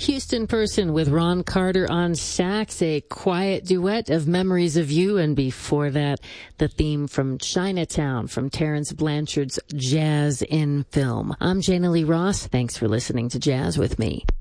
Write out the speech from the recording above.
Houston Person with Ron Carter on sax, a quiet duet of Memories of You, and before that, the theme from Chinatown from Terrence Blanchard's Jazz in Film. I'm Jana Lee Ross. Thanks for listening to Jazz with Me.